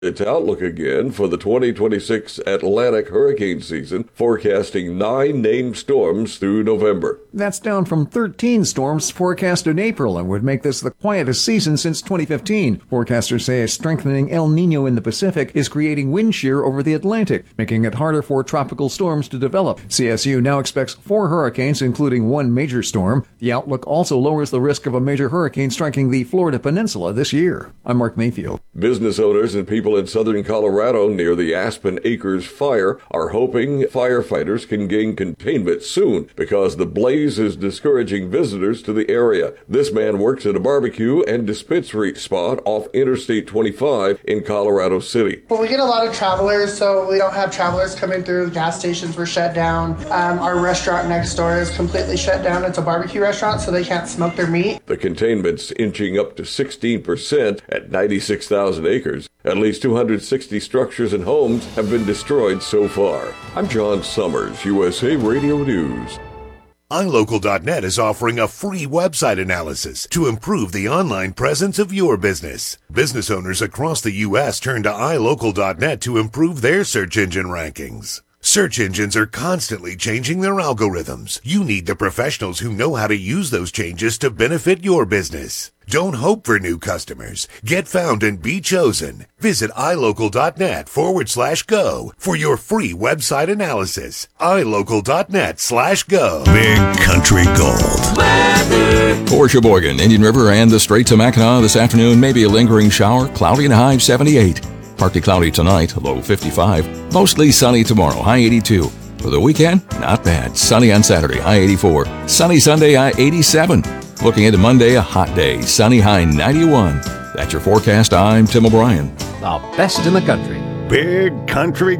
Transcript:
Its outlook again for the 2026 Atlantic hurricane season, forecasting 9 named storms through November. That's down from 13 storms forecast in April and would make this the quietest season since 2015. Forecasters say a strengthening El Nino in the Pacific is creating wind shear over the Atlantic, making it harder for tropical storms to develop. CSU now expects 4 hurricanes, including 1 major storm. The outlook also lowers the risk of a major hurricane striking the Florida Peninsula this year. I'm Mark Mayfield. Business owners and people in southern Colorado near the Aspen Acres fire are hoping firefighters can gain containment soon because the blaze is discouraging visitors to the area. This man works at a barbecue and dispensary spot off Interstate 25 in Colorado City. Well, we get a lot of travelers, so we don't have travelers coming through. The gas stations were shut down. Our restaurant next door is completely shut down. It's a barbecue restaurant, so they can't smoke their meat. The containment's inching up to 16% at 96,000 acres. At least 260 structures and homes have been destroyed so far. I'm John Summers, USA Radio News. iLocal.net is offering a free website analysis to improve the online presence of your business. Business owners across the U.S. turn to iLocal.net to improve their search engine rankings. Search engines are constantly changing their algorithms. You need the professionals who know how to use those changes to benefit your business. Don't hope for new customers. Get found and be chosen. Visit iLocal.net/go for your free website analysis. iLocal.net/go. Big Country Gold. For Sheboygan, Indian River, and the Straits of Mackinac this afternoon, maybe a lingering shower, cloudy and high 78. Partly cloudy tonight, low 55. Mostly sunny tomorrow, high 82. For the weekend, not bad. Sunny on Saturday, high 84. Sunny Sunday, high 87. Looking into Monday, a hot day, sunny, high 91. That's your forecast. I'm Tim O'Brien. The best in the country. Big Country